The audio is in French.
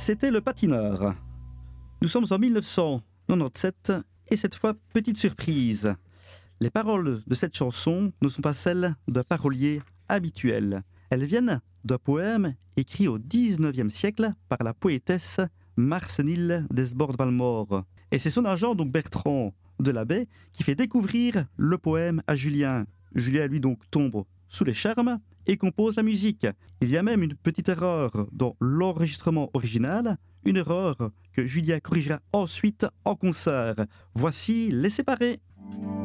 C'était Le Patineur. Nous sommes en 1997 et cette fois, petite surprise. Les paroles de cette chanson ne sont pas celles d'un parolier habituel. Elles viennent d'un poème écrit au XIXe siècle par la poétesse Marcenille d'Esbordes-Valmore. Et c'est son agent, donc Bertrand de Labbé, qui fait découvrir le poème à Julien. Julien, lui, donc, tombe sous les charmes et compose la musique. Il y a même une petite erreur dans l'enregistrement original, une erreur que Julien corrigera ensuite en concert. Voici Les Séparés.